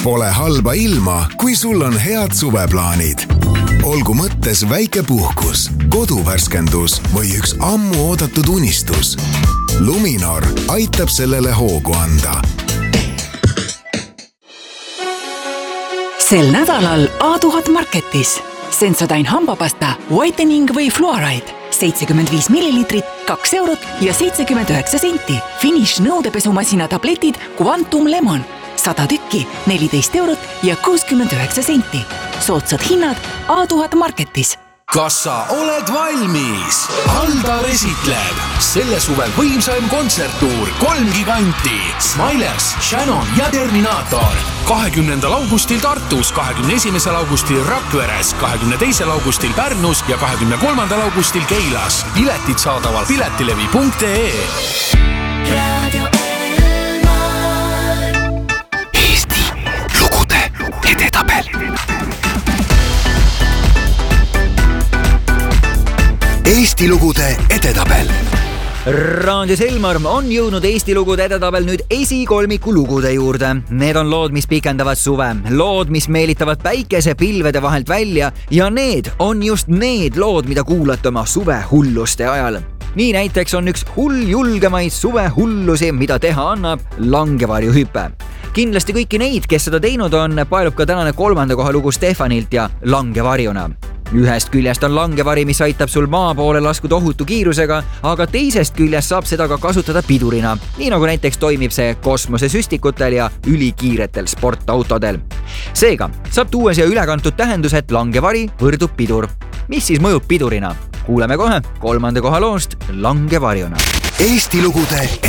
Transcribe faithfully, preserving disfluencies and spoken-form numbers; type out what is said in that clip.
Pole halba ilma, kui sul on head suveplaanid. Olgu mõttes väike puhkus, koduvärskendus või üks ammu oodatud unistus. Luminor aitab sellele hoogu anda. Sel nädalal A tuhat Marketis. Sensodyne hambapasta, whitening või fluoride. seitsekümmend viis milliliitrit, kaks eurot ja seitsekümmend üheksa senti. Finish nõudepesumasina tabletid Quantum Lemon. sada tükki, neliteist eurot ja kuuskümmend üheksa senti. Soodsad hinnad A tuhat Marketis. Kas sa oled valmis? Alda esitleb selle suve võimsaim kontserttuur kolm giganti Smilers, Shannon ja Terminator. kahekümnendal augustil Tartus, kahekümne esimesel augustil Rakveres, kahekümne teisel augustil Pärnus ja kahekümne kolmandal augustil Keilas. Piletid saadaval piletilevi punkt ee. Radio Eesti lugude edetabel. Eesti lugude edetabel. Raadios Elmar on jõudnud Eesti lugude edetabel nüüd esikolmiku lugude juurde. Need on lood, mis pikendavad suve. Lood, mis meelitavad päikese pilvede vahelt välja ja need on just need lood, mida kuulate oma suve hulluste ajal. Nii näiteks on üks hull julgemaid suve hullusi, mida teha annab langevarjuhüpe. Kindlasti kõiki neid, kes seda teinud on, paelub ka tänane kolmanda koha lugu Stefanilt ja langevarjuna. Ühest küljest on langevari, mis aitab sul maa poole laskuda ohutu kiirusega, aga teisest küljest saab seda ka kasutada pidurina, nii nagu näiteks toimib see kosmosesüstikutel ja ülikiiretel sportautodel. Seega saab tuua siia ülekantud tähendus, et langevari võrdub pidur. Mis siis mõjub pidurina? Kuuleme kohe kolmanda koha loost langevarjuna. Eesti lugude